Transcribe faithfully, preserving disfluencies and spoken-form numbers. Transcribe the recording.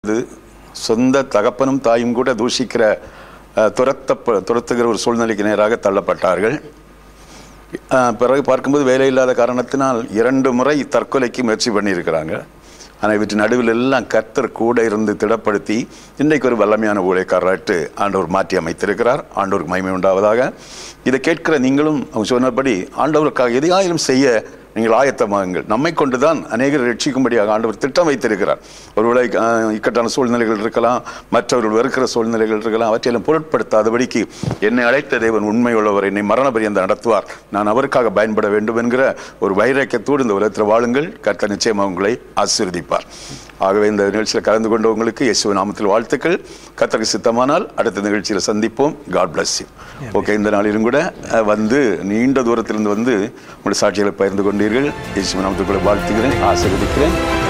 சொந்த தகப்பனும் தாயும் கூட தூஷிக்கிற துரத்த துரத்துகிற ஒரு சூழ்நிலைக்கு நேராக தள்ளப்பட்டார்கள். பிறகு பார்க்கும்போது வேலை இல்லாத காரணத்தினால் இரண்டு முறை தற்கொலைக்கு முயற்சி பண்ணியிருக்கிறாங்க. ஆனால் இவற்றின் நடுவில் எல்லாம் கர்த்தர் கூட இருந்து திடப்படுத்தி இன்றைக்கு ஒரு வல்லமையான ஊழியக்காரராட்டு ஆண்டவர் மாற்றி அமைத்திருக்கிறார். ஆண்டவருக்கு மகிமை உண்டாவதாக. இதை கேட்கிற நீங்களும் அவங்க சொன்னபடி ஆண்டவருக்காக எதையாயிலும் செய்ய நீங்கள் ஆயத்தமாகுங்கள். நம்மை கொண்டுதான் அநேகர் ரட்சிக்கும்படியாக ஆண்டவர் திட்டம் வைத்திருக்கிறார். ஒருவேளை இக்கட்டான சூழ்நிலைகள் இருக்கலாம், மற்றவர்கள் வெறுக்கிற சூழ்நிலைகள் இருக்கலாம். அவற்றையெல்லாம் பொருட்படுத்தாதபடிக்கு என்னை அழைத்த தேவன் உண்மையுள்ளவர், என்னை மரண பரியந்தம் நடத்துவார், நான் அவருக்காக பயன்பட வேண்டும் என்கிற ஒரு வைராக்கியத்தோடு இந்த உலகத்தில் வாழுங்கள். கர்த்தர் நிச்சயமாக உங்களை ஆசீர்வதிப்பார். ஆகவே இந்த நிகழ்ச்சியில் கலந்து கொண்டவங்களுக்கு இயேசுவின் நாமத்தில் வாழ்த்துக்கள். கர்த்தருக்கு சித்தமானால் அடுத்த நிகழ்ச்சியில் சந்திப்போம். God bless you. ஓகே, இந்த நாளிலும் கூட வந்து நீண்ட தூரத்திலிருந்து வந்து உங்களுடைய சாட்சிகளை பகிர்ந்து கொண்டீர்கள். இயேசுவின் நாமத்தில் வாழ்த்துகிறேன், ஆசீர்வதிக்கிறேன்.